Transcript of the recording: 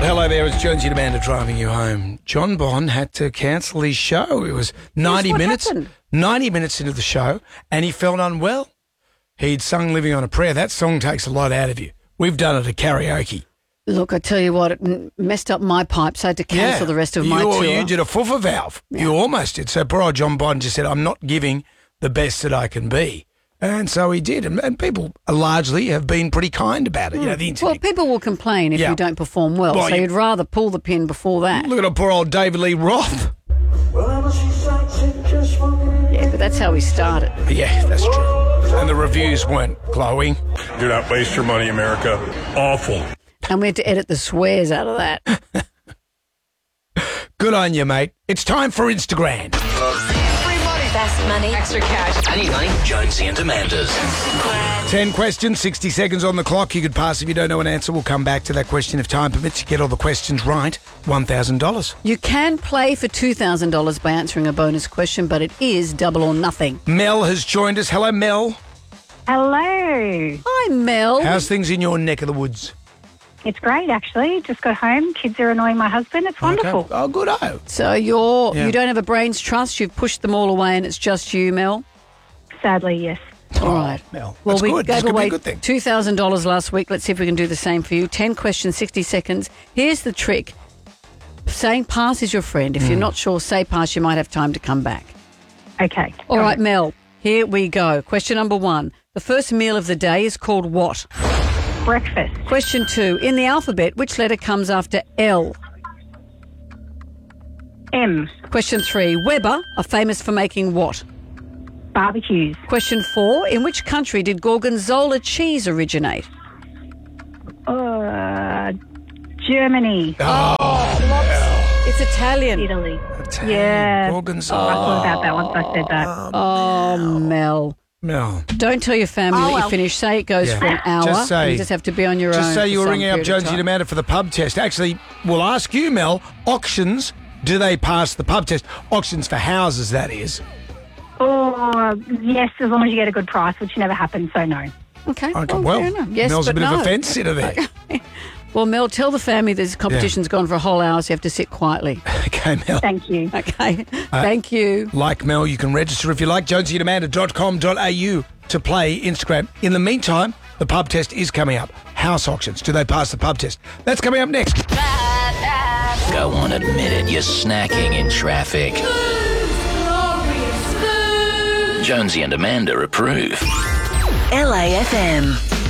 Hello there, it's Jonesy and Amanda driving you home. John Bon had to cancel his show. It was 90 minutes. Happened? 90 minutes into the show, and he felt unwell. He'd sung Living on a Prayer. That song takes a lot out of you. We've done it at karaoke. Look, I tell you what, it messed up my pipes. I had to cancel the rest of my tour. You did a foofer valve. Yeah. You almost did. So poor old John Bon just said, I'm not giving the best that I can be. And so he did. And people largely have been pretty kind about it. You know, the internet. Well, people will complain if you don't perform well, so you'd rather pull the pin before that. Look at poor old David Lee Roth. Yeah, but that's how we started. Yeah, that's true. And the reviews weren't glowing. Do not waste your money, America. Awful. And we had to edit the swears out of that. Good on you, mate. It's time for Instagram. Fast money. Extra cash. Any money? Jonesy and Amanda's. 10 questions, 60 seconds on the clock. You could pass if you don't know an answer. We'll come back to that question if time permits. You get all the questions right, $1,000. You can play for $2,000 by answering a bonus question, but it is double or nothing. Mel has joined us. Hello, Mel. Hello. Hi, Mel. How's things in your neck of the woods? It's great, actually. Just got home. Kids are annoying my husband. It's wonderful. Okay. Oh, good. So you don't have a brain's trust. You've pushed them all away and it's just you, Mel? Sadly, yes. All right. Mel. Well, that's we good. gave This could be away a good thing. $2,000 last week. Let's see if we can do the same for you. 10 questions, 60 seconds. Here's the trick. Saying pass is your friend. If you're not sure, say pass. You might have time to come back. Okay. All right, Mel. Here we go. Question number 1. The first meal of the day is called what? Breakfast. Question 2. In the alphabet, which letter comes after L? M. Question 3. Weber are famous for making what? Barbecues. Question 4. In which country did Gorgonzola cheese originate? Germany. It's Italian. Italy. Italian. Yeah. Gorgonzola. I thought about that once I said that. Oh, Mel. Mel. Don't tell your family that you finished. Say it goes for an hour. Just say- you just have to be on your own. Just say you for were some ringing up period of Jonesy time. and Amanda for the pub test. Actually, we'll ask you, Mel, auctions, do they pass the pub test? Auctions for houses, that is. Oh, yes, as long as you get a good price, which never happens, so no. Okay. Okay, fair enough. Yes, Mel's a but bit no. of a fence sitter there. Well, Mel, tell the family this competition's gone for a whole hour, so you have to sit quietly. Okay, Mel. Thank you. Okay. Thank you. Like Mel, you can register if you like, jonesyandamanda.com.au to play Instagram. In the meantime, the pub test is coming up. House auctions, do they pass the pub test? That's coming up next. Go on, admit it. You're snacking in traffic. Jonesy and Amanda approve. LAFM.